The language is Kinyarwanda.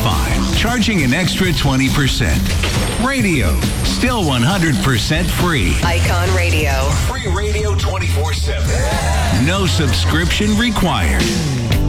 Wi-Fi, charging an extra 20%. Radio, still 100% free. Icon Radio. Free radio 24/7. No subscription required.